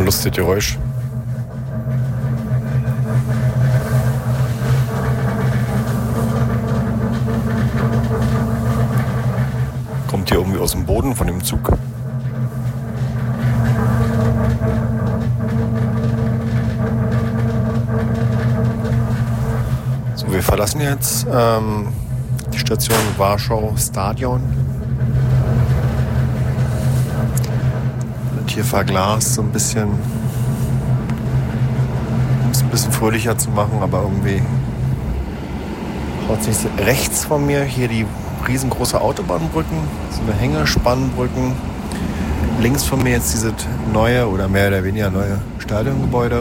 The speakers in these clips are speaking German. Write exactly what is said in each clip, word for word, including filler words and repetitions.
lustiges Geräusch. Kommt hier irgendwie aus dem Boden von dem Zug. So, wir verlassen jetzt ähm, die Station Warschau Stadion. Und hier verglast so ein bisschen, um es ein bisschen fröhlicher zu machen, aber irgendwie haut sich rechts von mir hier die riesengroße Autobahnbrücken, so eine Hängespannbrücken. Links von mir jetzt dieses neue oder mehr oder weniger neue Stadiongebäude.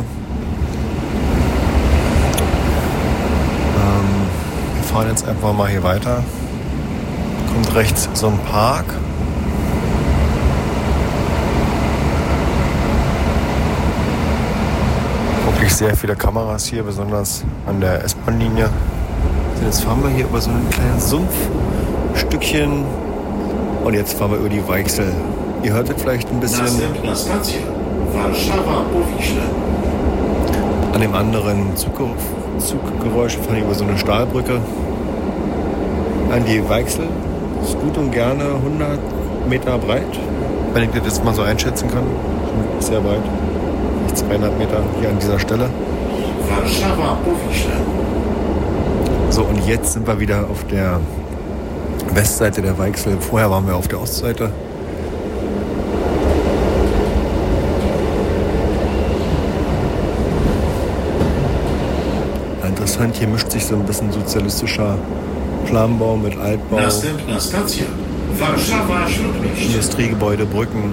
Ähm, wir fahren jetzt einfach mal hier weiter. Kommt rechts so ein Park. Wirklich sehr viele Kameras hier, besonders an der S-Bahn-Linie. Jetzt fahren wir hier über so ein kleines Sumpfstückchen und jetzt fahren wir über die Weichsel. Ihr hörtet vielleicht ein bisschen an dem anderen Zuggeräusch, Zuggeräusch fahren wir über so eine Stahlbrücke an die Weichsel. Das ist gut und gerne hundert Meter breit, wenn ich das jetzt mal so einschätzen kann. Sehr breit, zweihundert Meter hier an dieser Stelle. So, und jetzt sind wir wieder auf der Westseite der Weichsel. Vorher waren wir auf der Ostseite. Interessant, hier mischt sich so ein bisschen sozialistischer Planbau mit Altbau. Industriegebäude, Brücken.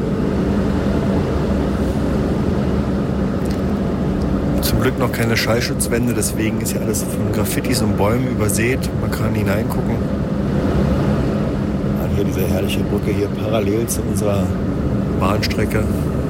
Zum Glück noch keine Schallschutzwände, deswegen ist hier alles von Graffitis und Bäumen übersät. Man kann hineingucken. Und hier diese herrliche Brücke hier parallel zu unserer Bahnstrecke.